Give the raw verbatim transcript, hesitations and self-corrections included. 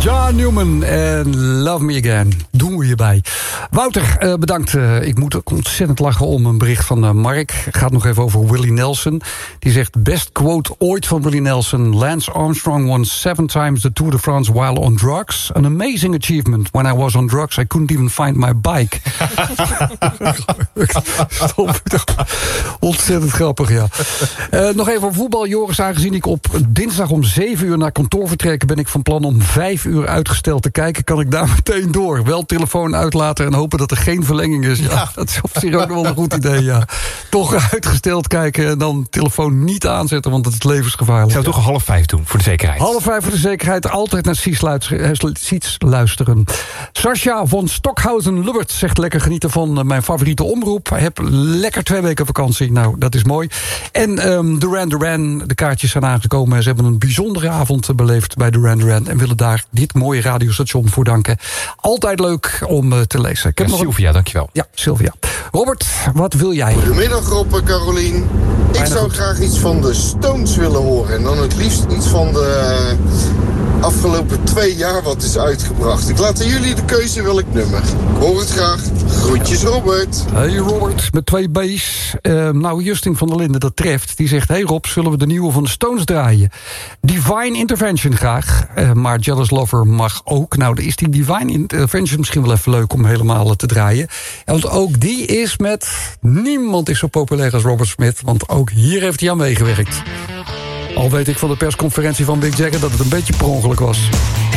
John Newman en Love Me Again. Doen we hierbij. Wouter, uh, bedankt. Uh, ik moet ook ontzettend lachen om een bericht van uh, Mark. Het gaat nog even over Willie Nelson. Die zegt, best quote ooit van Willie Nelson. Lance Armstrong won seven times the Tour de France while on drugs. An amazing achievement. When I was on drugs, I couldn't even find my bike. Ontzettend grappig, ja. Uh, nog even over voetbal, Joris. Aangezien ik op dinsdag om zeven uur naar kantoor vertrek, ben ik van plan om vijf uur uitgesteld te kijken. Kan ik daar meteen door? Wel telefoon uitlaten en hopen dat er geen verlenging is. Ja, ja. Dat is op zich ook wel een goed idee, ja. Toch uitgesteld kijken en dan telefoon niet aanzetten, want het is levensgevaarlijk. Zou toch een half vijf doen, voor de zekerheid? Half vijf voor de zekerheid. Altijd naar Siets luisteren. Sascha van Stockhausen-Lubbert zegt lekker genieten van mijn favoriete omroep. Heb lekker twee weken vakantie. Nou, dat is mooi. En um, Duran Duran, de kaartjes zijn aangekomen. Ze hebben een bijzondere avond beleefd bij Duran Duran en willen daar dit mooie radiostation voor danken. Altijd leuk om uh, te lezen. Ik heb ja, nog Sylvia, een... dankjewel. Ja, Sylvia. Robert, wat wil jij? Goedemiddag Rob en Carolien. Ik zou graag iets van de Stones willen horen. En dan het liefst iets van de afgelopen twee jaar wat is uitgebracht. Ik laat aan jullie de keuze welk nummer. Ik hoor het graag. Groetjes Robert. Hey Robert, met twee B's. Uh, nou, Justin van der Linden, dat treft. Die zegt, hey Rob, zullen we de nieuwe van de Stones draaien? Divine Intervention graag. Uh, maar Jealous Lover mag ook. Nou, dan is die Divine Intervention misschien wel even leuk om helemaal te draaien. Want ook die is met... Niemand is zo populair als Robert Smith. Want ook hier heeft hij aan meegewerkt. Al weet ik van de persconferentie van Mick Jagger dat het een beetje per ongeluk was.